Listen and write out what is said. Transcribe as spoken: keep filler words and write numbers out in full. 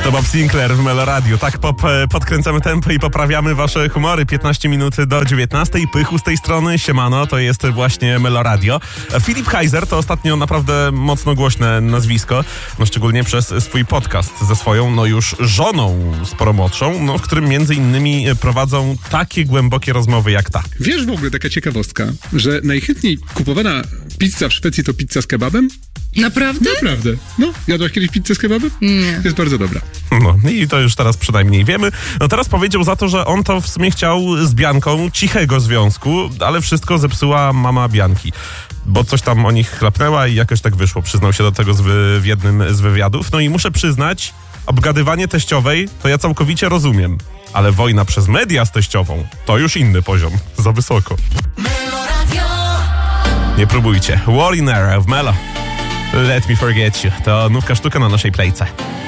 To Bob Sinclair w Melo Radio. Tak pop, podkręcamy tempo i poprawiamy wasze humory. piętnaście minut do dziewiętnastej. Pychu z tej strony, siemano, to jest właśnie Melo Radio. Filip Kaiser to ostatnio naprawdę mocno głośne nazwisko, no szczególnie przez swój podcast ze swoją, no już żoną sporo młodszą, no w którym między innymi prowadzą takie głębokie rozmowy jak ta. Wiesz w ogóle, taka ciekawostka, że najchętniej kupowana pizza w Szwecji to pizza z kebabem? Naprawdę? Naprawdę. No, jadłaś kiedyś pizzę z kebabem? Nie. Jest bardzo dobra. No i to już teraz przynajmniej wiemy. No teraz powiedział za to, że on to w sumie chciał z Bianką cichego związku, ale wszystko zepsuła mama Bianki. Bo coś tam o nich chlapnęła i jakoś tak wyszło. Przyznał się do tego z wy, w jednym z wywiadów. No i muszę przyznać, obgadywanie teściowej to ja całkowicie rozumiem. Ale wojna przez media z teściową to już inny poziom. Za wysoko. Nie próbujcie. War in Era w Melo. Let me forget you. To nówka sztuka na naszej playce.